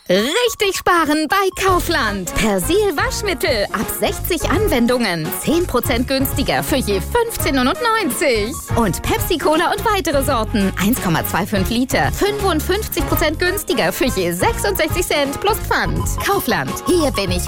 Richtig sparen bei Kaufland. Persil Waschmittel ab 60 Anwendungen. 10% günstiger für je 15,99 €. Und Pepsi Cola und weitere Sorten. 1,25 Liter. 55% günstiger für je 66 Cent plus Pfand. Kaufland. Hier bin ich